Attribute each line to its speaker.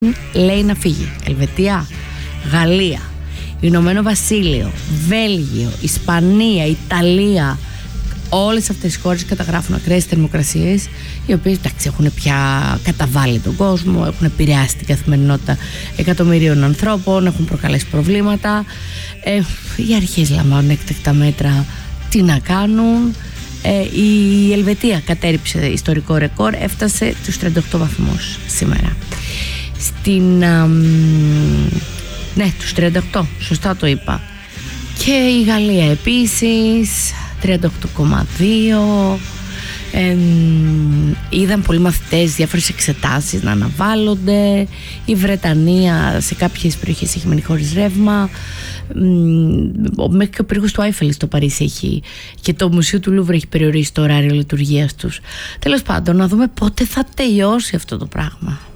Speaker 1: λέει να φύγει. Ελβετία, Γαλλία, Ηνωμένο Βασίλειο, Βέλγιο, Ισπανία, Ιταλία. Όλες αυτές οι χώρες καταγράφουν ακραίες θερμοκρασίες, οι οποίες έχουν πια καταβάλει τον κόσμο, έχουν επηρεάσει την καθημερινότητα εκατομμυρίων ανθρώπων, έχουν προκαλέσει προβλήματα. Οι αρχές λαμβάνουν έκτακτα μέτρα. Τι να κάνουν? Η Ελβετία κατέρριψε ιστορικό ρεκόρ, έφτασε τους 38 βαθμούς σήμερα. Ναι, τους 38, σωστά το είπα. Και η Γαλλία επίσης 38,2. Είδαν πολλοί μαθητές διάφορες εξετάσεις να αναβάλλονται. Η Βρετανία σε κάποιες περιοχές έχει μείνει χωρίς ρεύμα. Μέχρι και ο πύργος του Άιφελ στο Παρίσι έχει, και το Μουσείο του Λούβρου έχει περιορίσει το ωράριο λειτουργίας τους. Τέλος πάντων, να δούμε πότε θα τελειώσει αυτό το πράγμα.